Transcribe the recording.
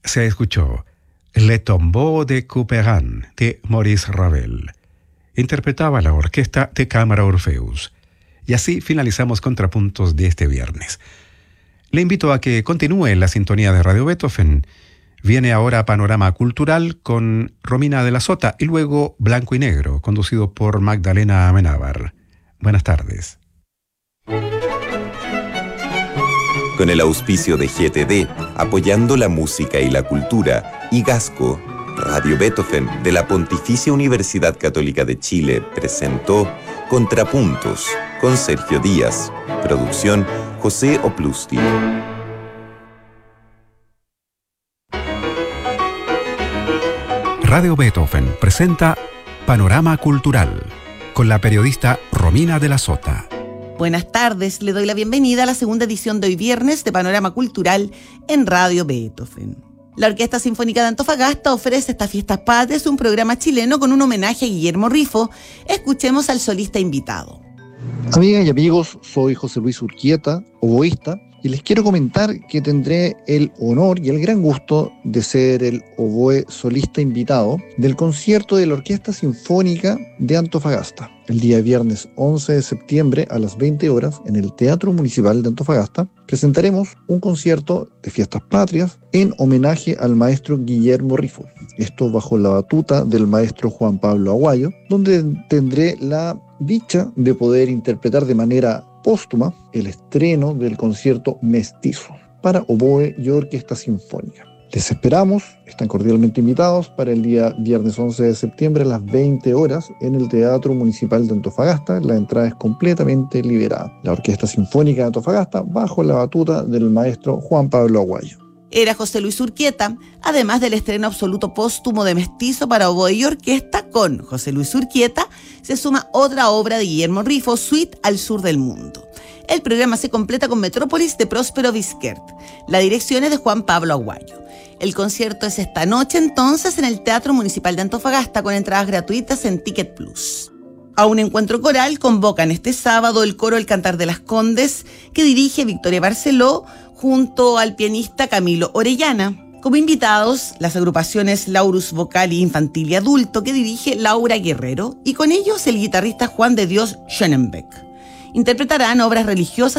Se escuchó Le Tombeau de Couperin de Maurice Ravel. Interpretaba la Orquesta de Cámara Orfeus. Y así finalizamos Contrapuntos de este viernes. Le invito a que continúe en la sintonía de Radio Beethoven. Viene ahora Panorama Cultural con Romina de la Sota y luego Blanco y Negro, conducido por Magdalena Amenábar. Buenas tardes. Con el auspicio de GTD, apoyando la música y la cultura, y Gasco, Radio Beethoven de la Pontificia Universidad Católica de Chile presentó Contrapuntos con Sergio Díaz. Producción José Oplusti. Radio Beethoven presenta Panorama Cultural con la periodista Romina de la Sota. Buenas tardes, le doy la bienvenida a la segunda edición de hoy viernes de Panorama Cultural en Radio Beethoven. La Orquesta Sinfónica de Antofagasta ofrece estas fiestas patrias un programa chileno con un homenaje a Guillermo Rifo. Escuchemos al solista invitado. Amigas y amigos, soy José Luis Urquieta, oboísta, y les quiero comentar que tendré el honor y el gran gusto de ser el oboe solista invitado del concierto de la Orquesta Sinfónica de Antofagasta. El día viernes 11 de septiembre a las 20 horas en el Teatro Municipal de Antofagasta presentaremos un concierto de fiestas patrias en homenaje al maestro Guillermo Rifo. Esto bajo la batuta del maestro Juan Pablo Aguayo, donde tendré la dicha de poder interpretar de manera póstuma el estreno del concierto Mestizo para oboe y orquesta sinfónica. Les esperamos, están cordialmente invitados para el día viernes 11 de septiembre a las 20 horas en el Teatro Municipal de Antofagasta. La entrada es completamente liberada. La Orquesta Sinfónica de Antofagasta bajo la batuta del maestro Juan Pablo Aguayo. Era José Luis Urquieta, además del estreno absoluto póstumo de Mestizo para oboe y orquesta. Con José Luis Urquieta se suma otra obra de Guillermo Rifo, Suite al Sur del Mundo. El programa se completa con Metrópolis de Próspero Vizquert. La dirección es de Juan Pablo Aguayo. El concierto es esta noche entonces en el Teatro Municipal de Antofagasta con entradas gratuitas en Ticket Plus. A un encuentro coral convocan este sábado el coro El Cantar de las Condes que dirige Victoria Barceló junto al pianista Camilo Orellana. Como invitados, las agrupaciones Laurus Vocal y Infantil y Adulto que dirige Laura Guerrero y con ellos el guitarrista Juan de Dios Schönenbeck. Interpretarán obras religiosas